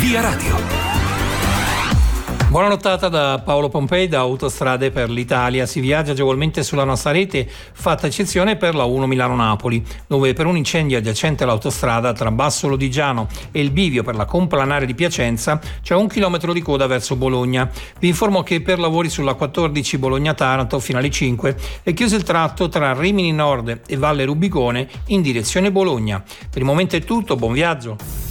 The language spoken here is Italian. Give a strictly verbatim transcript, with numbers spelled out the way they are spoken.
Via Radio. Buona nottata da Paolo Pompei da Autostrade per l'Italia. Si viaggia agevolmente sulla nostra rete, fatta eccezione per la uno Milano-Napoli, dove per un incendio adiacente all'autostrada tra Basso Lodigiano e il bivio per la complanare di Piacenza c'è un chilometro di coda verso Bologna. Vi informo che per lavori sulla quattordici Bologna-Taranto fino alle cinque è chiuso il tratto tra Rimini Nord e Valle Rubicone in direzione Bologna. Per il momento è tutto, buon viaggio.